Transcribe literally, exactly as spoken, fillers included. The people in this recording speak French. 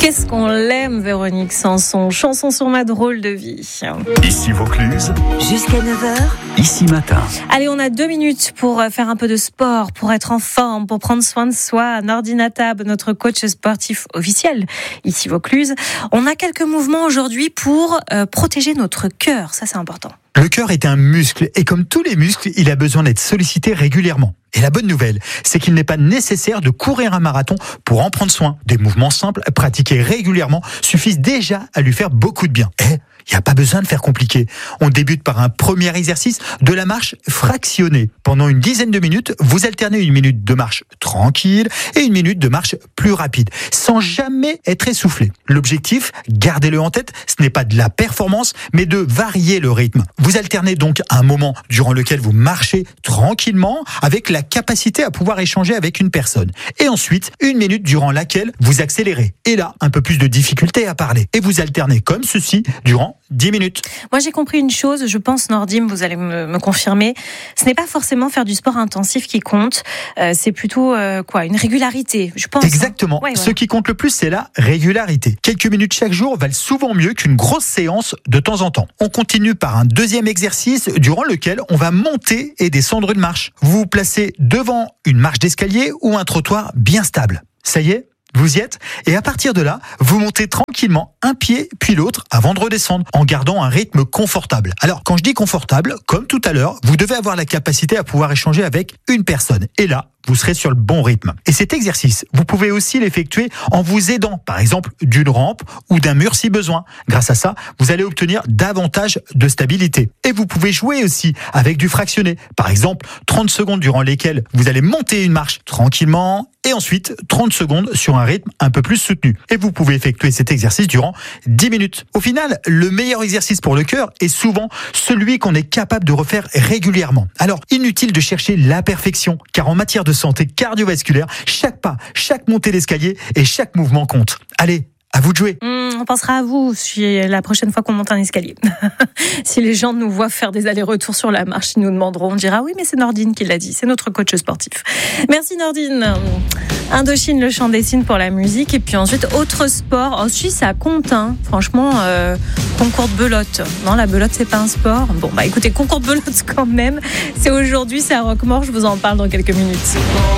Qu'est-ce qu'on l'aime, Véronique Sanson. Chanson sur ma drôle de vie. Ici Vaucluse. Jusqu'à neuf heures. Ici Matin. Allez, on a deux minutes pour faire un peu de sport, pour être en forme, pour prendre soin de soi. Nordine Natab, notre coach sportif officiel, ici Vaucluse. On a quelques mouvements aujourd'hui pour euh, protéger notre cœur. Ça, c'est important. Le cœur est un muscle et comme tous les muscles, il a besoin d'être sollicité régulièrement. Et la bonne nouvelle, c'est qu'il n'est pas nécessaire de courir un marathon pour en prendre soin. Des mouvements simples, pratiqués régulièrement, suffisent déjà à lui faire beaucoup de bien. Eh, il n'y a pas besoin de faire compliqué. On débute par un premier exercice de la marche fractionnée. Pendant une dizaine de minutes, vous alternez une minute de marche tranquille et une minute de marche plus rapide, sans jamais être essoufflé. L'objectif, gardez-le en tête, ce n'est pas de la performance, mais de varier le rythme. Vous alternez donc un moment durant lequel vous marchez tranquillement avec la capacité à pouvoir échanger avec une personne. Et ensuite, une minute durant laquelle vous accélérez. Et là, un peu plus de difficulté à parler. Et vous alternez comme ceci durant dix minutes. Moi, j'ai compris une chose, je pense, Nordine, vous allez me, me confirmer. Ce n'est pas forcément faire du sport intensif qui compte. Euh, c'est plutôt, euh, quoi, une régularité, je pense. Exactement. Hein. Ouais, Ce voilà. qui compte le plus, c'est la régularité. Quelques minutes chaque jour valent souvent mieux qu'une grosse séance de temps en temps. On continue par un deuxième exercice durant lequel on va monter et descendre une marche. Vous vous placez devant une marche d'escalier ou un trottoir bien stable. Ça y est ? Vous y êtes ? Et à partir de là, vous montez tranquillement un pied puis l'autre avant de redescendre en gardant un rythme confortable. Alors, quand je dis confortable, comme tout à l'heure, vous devez avoir la capacité à pouvoir échanger avec une personne. Et là, vous serez sur le bon rythme. Et cet exercice, vous pouvez aussi l'effectuer en vous aidant, par exemple, d'une rampe ou d'un mur si besoin. Grâce à ça, vous allez obtenir davantage de stabilité. Et vous pouvez jouer aussi avec du fractionné. Par exemple, trente secondes durant lesquelles vous allez monter une marche tranquillement et ensuite trente secondes sur un rythme un peu plus soutenu. Et vous pouvez effectuer cet exercice durant dix minutes. Au final, le meilleur exercice pour le cœur est souvent celui qu'on est capable de refaire régulièrement. Alors, inutile de chercher la perfection, car en matière de santé cardiovasculaire, chaque pas, chaque montée d'escalier et chaque mouvement compte. Allez, à vous de jouer. Mmh, on pensera à vous si la prochaine fois qu'on monte un escalier. Si les gens nous voient faire des allers-retours sur la marche, ils nous demanderont, on dira oui, mais c'est Nordine qui l'a dit, c'est notre coach sportif. Merci Nordine. Indochine, le chant des cygnes pour la musique, et puis ensuite autre sport. Oh, si ça compte, hein. Franchement, euh, concours de belote. Non, la belote c'est pas un sport. Bon, bah écoutez, concours de belote quand même. C'est aujourd'hui, c'est à Roquemaure. Je vous en parle dans quelques minutes.